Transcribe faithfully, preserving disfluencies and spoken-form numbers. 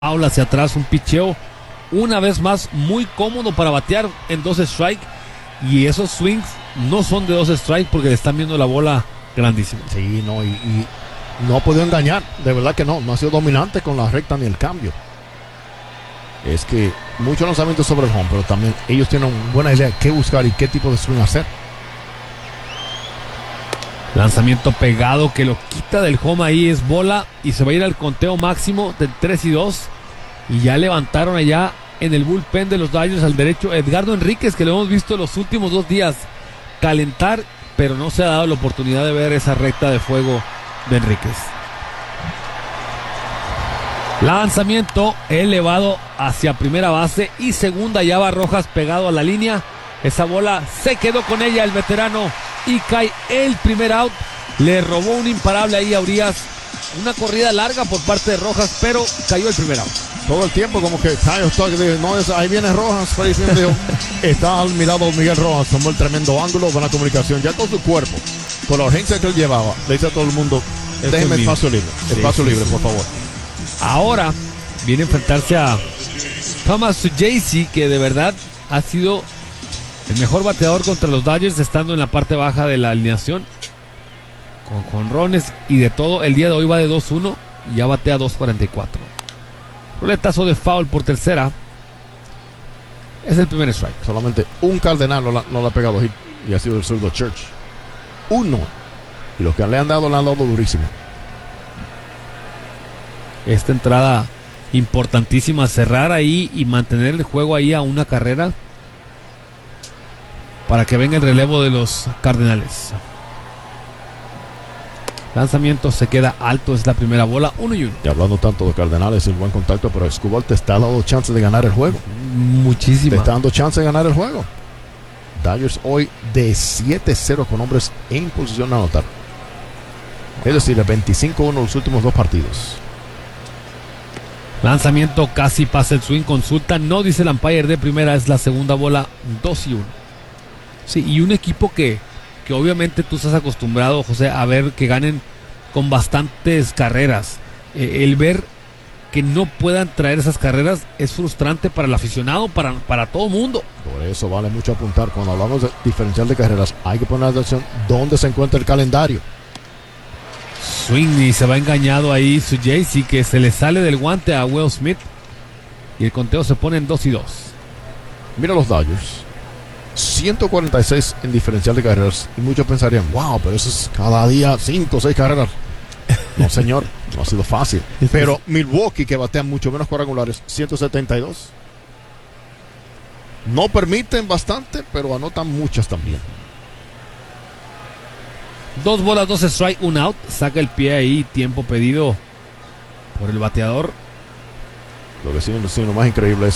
Aula hacia atrás, un picheo una vez más muy cómodo para batear en dos strikes, y esos swings no son de dos strikes porque le están viendo la bola grandísima. Sí, no, y, y no ha podido engañar, de verdad que no, no ha sido dominante con la recta ni el cambio. Es que muchos lanzamientos sobre el home, pero también ellos tienen una buena idea de qué buscar y qué tipo de swing hacer. Lanzamiento pegado que lo quita del home, ahí es bola y se va a ir al conteo máximo de tres y dos. Y ya levantaron allá en el bullpen de los Dodgers al derecho Edgardo Enríquez, que lo hemos visto los últimos dos días calentar, pero no se ha dado la oportunidad de ver esa recta de fuego de Enríquez. Lanzamiento elevado hacia primera base y segunda, ya va Rojas pegado a la línea. Esa bola se quedó con ella el veterano y cae el primer out. Le robó un imparable ahí a Urias. Una corrida larga por parte de Rojas, pero cayó el primer out. Todo el tiempo como que no es, ahí viene Rojas, dijo, está al mirado Miguel Rojas, tomó el tremendo ángulo, buena comunicación, ya todo su cuerpo, con la urgencia que él llevaba, le dice a todo el mundo, déjeme espacio libre, espacio sí, libre, sí, por favor. Ahora viene a enfrentarse a Thomas Jaycee, que de verdad ha sido el mejor bateador contra los Dodgers, estando en la parte baja de la alineación, con jonrones y de todo. El día de hoy va de dos uno y ya batea dos cuarenta y cuatro. Roletazo de foul por tercera. Es el primer strike. Solamente un Cardenal no, la, no le ha pegado hit y ha sido el zurdo Church. Uno. Y los que le han dado, le han dado durísimo. Esta entrada importantísima, cerrar ahí y mantener el juego ahí a una carrera para que venga el relevo de los Cardenales. Lanzamiento se queda alto, es la primera bola, uno y uno. Y hablando tanto de Cardenales, el buen contacto, pero Escobar te está dando chance de ganar el juego. Muchísimo. Te está dando chance de ganar el juego. Dodgers hoy de siete cero con hombres en posición de anotar. Es decir, el veinticinco uno los últimos dos partidos. Lanzamiento casi pasa el swing, consulta, no dice el umpire de primera, es la segunda bola, dos y uno. Sí, y un equipo que, que obviamente tú estás acostumbrado, José, a ver que ganen con bastantes carreras. Eh, el ver que no puedan traer esas carreras es frustrante para el aficionado, para, para todo el mundo. Por eso vale mucho apuntar, cuando hablamos de diferencial de carreras, hay que poner atención dónde se encuentra el calendario. Swing y se va engañado ahí su Jaycee, que se le sale del guante a Will Smith y el conteo se pone en dos y dos. Mira los Dodgers, ciento cuarenta y seis en diferencial de carreras, y muchos pensarían, wow, pero eso es cada día cinco o seis carreras. No, señor, no ha sido fácil. Pero Milwaukee, que batea mucho menos cuadrangulares, ciento setenta y dos. No permiten bastante, pero anotan muchas también. Dos bolas, dos strike, un out. Saca el pie ahí, tiempo pedido por el bateador. Lo que sí, sí, lo más increíble es